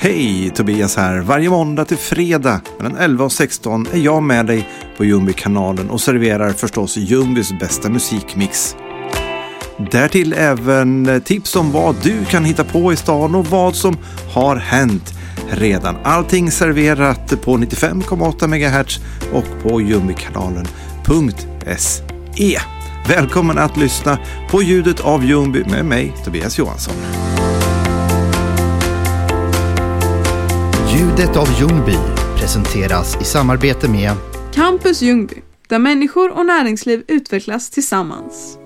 Hej, Tobias här. Varje måndag till fredag mellan 11 och 16 är jag med dig på Ljungby-kanalen och serverar förstås Ljungbys bästa musikmix. Därtill även tips om vad du kan hitta på i stan och vad som har hänt redan. Allting serverat på 95,8 MHz och på ljungbykanalen.se. Välkommen att lyssna på ljudet av Ljungby med mig, Tobias Johansson. Ljudet av Ljungby presenteras i samarbete med Campus Ljungby, där människor och näringsliv utvecklas tillsammans.